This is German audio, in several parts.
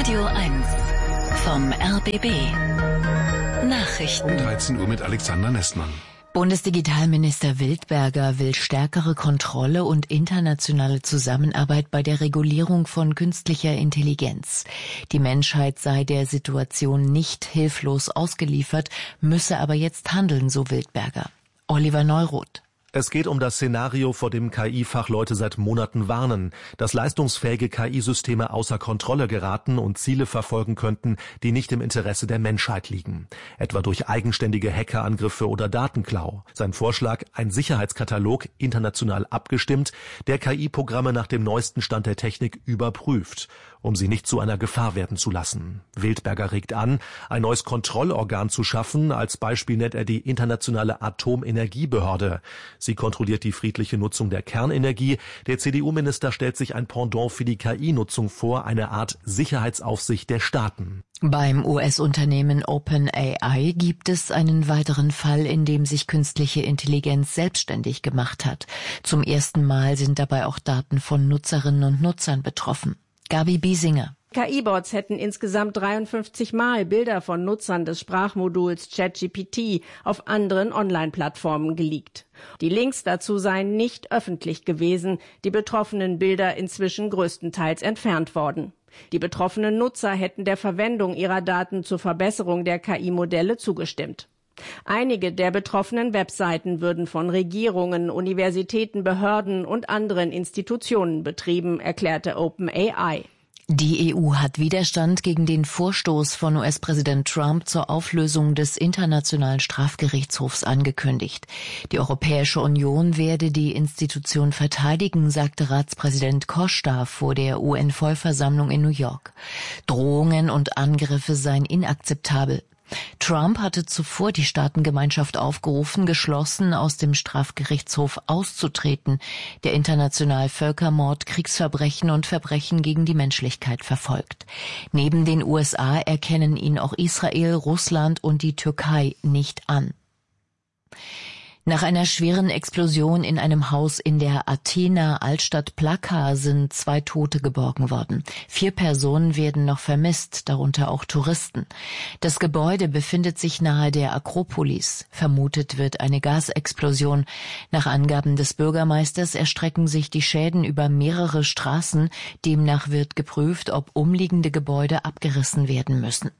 Radio 1 vom RBB. Nachrichten. Um 13 Uhr mit Alexander Nestmann. Bundesdigitalminister Wildberger will stärkere Kontrolle und internationale Zusammenarbeit bei der Regulierung von künstlicher Intelligenz. Die Menschheit sei der Situation nicht hilflos ausgeliefert, müsse aber jetzt handeln, so Wildberger. Oliver Neuroth. Es geht um das Szenario, vor dem KI-Fachleute seit Monaten warnen, dass leistungsfähige KI-Systeme außer Kontrolle geraten und Ziele verfolgen könnten, die nicht im Interesse der Menschheit liegen, etwa durch eigenständige Hackerangriffe oder Datenklau. Sein Vorschlag, ein Sicherheitskatalog, international abgestimmt, der KI-Programme nach dem neuesten Stand der Technik überprüft, um sie nicht zu einer Gefahr werden zu lassen. Wildberger regt an, ein neues Kontrollorgan zu schaffen. Als Beispiel nennt er die Internationale Atomenergiebehörde. Sie kontrolliert die friedliche Nutzung der Kernenergie. Der CDU-Minister stellt sich ein Pendant für die KI-Nutzung vor, eine Art Sicherheitsaufsicht der Staaten. Beim US-Unternehmen OpenAI gibt es einen weiteren Fall, in dem sich künstliche Intelligenz selbstständig gemacht hat. Zum ersten Mal sind dabei auch Daten von Nutzerinnen und Nutzern betroffen. Gabi Biesinger. KI-Bots hätten insgesamt 53 Mal Bilder von Nutzern des Sprachmoduls ChatGPT auf anderen Online-Plattformen geleakt. Die Links dazu seien nicht öffentlich gewesen, die betroffenen Bilder inzwischen größtenteils entfernt worden. Die betroffenen Nutzer hätten der Verwendung ihrer Daten zur Verbesserung der KI-Modelle zugestimmt. Einige der betroffenen Webseiten würden von Regierungen, Universitäten, Behörden und anderen Institutionen betrieben, erklärte OpenAI. Die EU hat Widerstand gegen den Vorstoß von US-Präsident Trump zur Auflösung des Internationalen Strafgerichtshofs angekündigt. Die Europäische Union werde die Institution verteidigen, sagte Ratspräsident Costa vor der UN-Vollversammlung in New York. Drohungen und Angriffe seien inakzeptabel. Trump hatte zuvor die Staatengemeinschaft aufgerufen, geschlossen aus dem Strafgerichtshof auszutreten, der international Völkermord, Kriegsverbrechen und Verbrechen gegen die Menschlichkeit verfolgt. Neben den USA erkennen ihn auch Israel, Russland und die Türkei nicht an. Nach einer schweren Explosion in einem Haus in der Athener Altstadt Plaka sind 2 Tote geborgen worden. 4 Personen werden noch vermisst, darunter auch Touristen. Das Gebäude befindet sich nahe der Akropolis. Vermutet wird eine Gasexplosion. Nach Angaben des Bürgermeisters erstrecken sich die Schäden über mehrere Straßen. Demnach wird geprüft, ob umliegende Gebäude abgerissen werden müssen.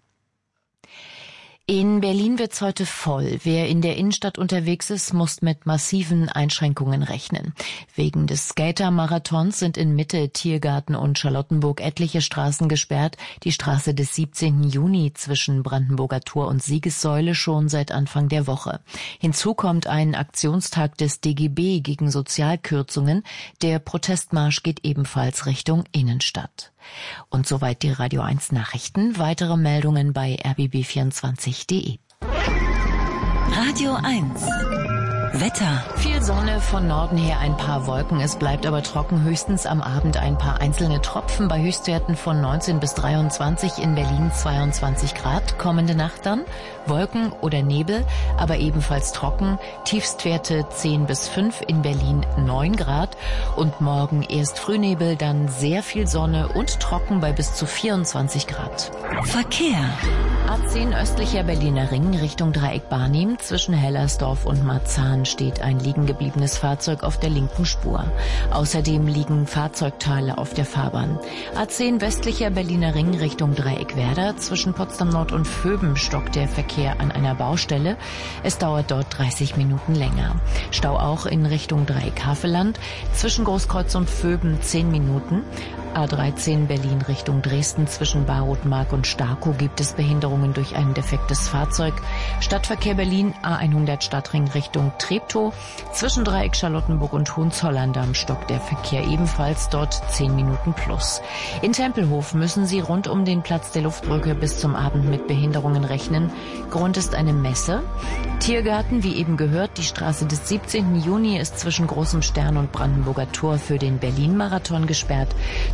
In Berlin wird's heute voll. Wer in der Innenstadt unterwegs ist, muss mit massiven Einschränkungen rechnen. Wegen des Skater-Marathons sind in Mitte, Tiergarten und Charlottenburg etliche Straßen gesperrt. Die Straße des 17. Juni zwischen Brandenburger Tor und Siegessäule schon seit Anfang der Woche. Hinzu kommt ein Aktionstag des DGB gegen Sozialkürzungen. Der Protestmarsch geht ebenfalls Richtung Innenstadt. Und soweit die Radio 1 Nachrichten. Weitere Meldungen bei rbb24.de. Radio 1 Wetter. Viel Sonne, von Norden her ein paar Wolken. Es bleibt aber trocken, höchstens am Abend ein paar einzelne Tropfen bei Höchstwerten von 19 bis 23, in Berlin 22 Grad. Kommende Nacht dann Wolken oder Nebel, aber ebenfalls trocken. Tiefstwerte 10 bis 5, in Berlin 9 Grad. Und morgen erst Frühnebel, dann sehr viel Sonne und trocken bei bis zu 24 Grad. Verkehr. A10 östlicher Berliner Ring Richtung Dreieck Barnim. Zwischen Hellersdorf und Marzahn steht ein liegen gebliebenes Fahrzeug auf der linken Spur. Außerdem liegen Fahrzeugteile auf der Fahrbahn. A10 westlicher Berliner Ring Richtung Dreieck Werder. Zwischen Potsdam Nord und Vöben stockt der Verkehr an einer Baustelle. Es dauert dort 30 Minuten länger. Stau auch in Richtung Dreieck Havelland. Zwischen Großkreuz und Vöben 10 Minuten. A13 Berlin Richtung Dresden zwischen Barotmark und Starkow gibt es Behinderungen durch ein defektes Fahrzeug. Stadtverkehr Berlin A100 Stadtring Richtung Treptow. Zwischen Dreieck Charlottenburg und Hohenzollern stockt der Verkehr ebenfalls, dort 10 Minuten plus. In Tempelhof müssen Sie rund um den Platz der Luftbrücke bis zum Abend mit Behinderungen rechnen. Grund ist eine Messe. Tiergarten, wie eben gehört, die Straße des 17. Juni ist zwischen Großem Stern und Brandenburger Tor für den Berlin-Marathon gesperrt.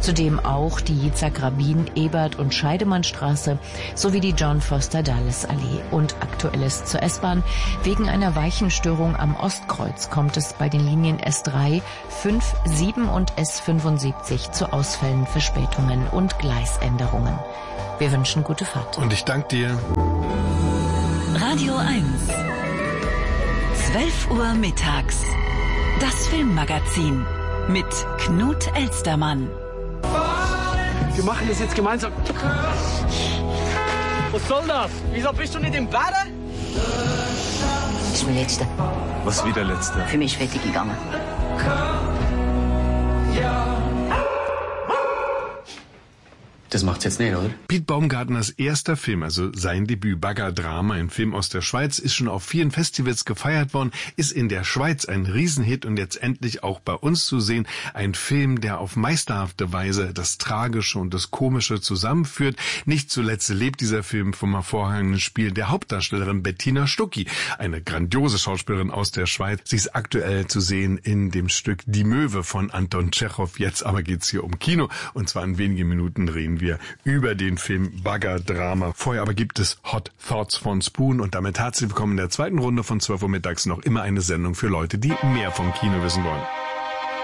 Zudem auch die Yitzhak Rabin, Ebert und Scheidemannstraße sowie die John Foster Dulles Allee. Und Aktuelles zur S-Bahn. Wegen einer Weichenstörung am Ostkreuz kommt es bei den Linien S3, 5, 7 und S75 zu Ausfällen, Verspätungen und Gleisänderungen. Wir wünschen gute Fahrt. Und ich danke dir. Radio 1. 12 Uhr mittags. Das Filmmagazin mit Knut Elstermann. Wir machen das jetzt gemeinsam. Was soll das? Wieso bist du nicht im Bett? Das ist mein letzter. Was wie der letzte? Für mich ist fertig gegangen. Das macht's jetzt nicht, oder? Piet Baumgartners erster Film, also sein Debüt Baggerdrama, ein Film aus der Schweiz, ist schon auf vielen Festivals gefeiert worden, ist in der Schweiz ein Riesenhit und jetzt endlich auch bei uns zu sehen. Ein Film, der auf meisterhafte Weise das Tragische und das Komische zusammenführt. Nicht zuletzt lebt dieser Film vom hervorragenden Spiel der Hauptdarstellerin Bettina Stucki, eine grandiose Schauspielerin aus der Schweiz. Sie ist aktuell zu sehen in dem Stück Die Möwe von Anton Tschechow. Jetzt aber geht's hier um Kino und zwar in wenigen Minuten reden wir über den Film Baggerdrama. Vorher aber gibt es Hot Thoughts von Spoon und damit herzlich willkommen in der zweiten Runde von 12 Uhr mittags, noch immer eine Sendung für Leute, die mehr vom Kino wissen wollen.